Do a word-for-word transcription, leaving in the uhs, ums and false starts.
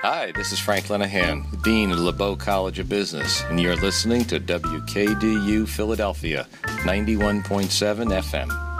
Hi, this is Frank Lenahan, Dean of LeBeau College of Business, and you're listening to W K D U Philadelphia, ninety-one point seven F M.